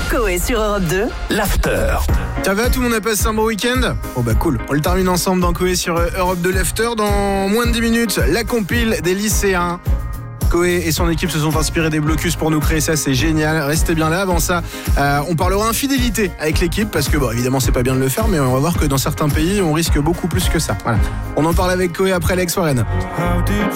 Coé sur Europe 2. L'after. Ça va, tout le monde a passé un bon week-end ? Oh bah cool, on le termine ensemble dans Coé sur Europe 2 l'after. Dans moins de 10 minutes, la compile des lycéens. Coé et son équipe se sont inspirés des blocus pour nous créer ça, c'est génial. Restez bien là. Avant ça, on parlera infidélité avec l'équipe parce que bon, évidemment c'est pas bien de le faire, mais on va voir que dans certains pays on risque beaucoup plus que ça. Voilà. On en parle avec Coé après Alex Warren. How did